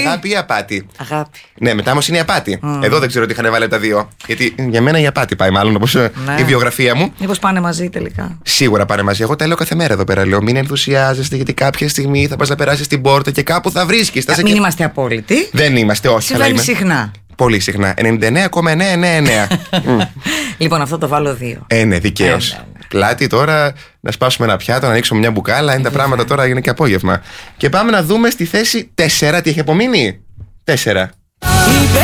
Αγάπη ή απάτη? Αγάπη. Ναι, μετά όμως είναι η απάτη. Εδώ δεν ξέρω τι είχαν βάλει τα δύο. Γιατί για μένα η απάτη πάει, μάλλον όπως η βιογραφία μου. Μήπως πάνε μαζί τελικά? Σίγουρα πάνε μαζί. Εγώ τα λέω κάθε μέρα εδώ πέρα. Λέω μην ενθουσιάζεστε, γιατί κάποια στιγμή θα πας να περάσεις την πόρτα και κάπου θα βρίσκεις. Μην είμαστε απόλυτοι. Δεν είμαστε, όχι. Συμβαίνει συχνά. Πολύ συχνά. 99,999. Λοιπόν, αυτό το βάλω 2. Ναι, δικαίως. Πλάτη τώρα, να σπάσουμε ένα πιάτο, να ανοίξουμε μια μπουκάλα. Είναι τα πράγματα τώρα, είναι και απόγευμα. Και πάμε να δούμε στη θέση 4 τι έχει απομείνει. 4.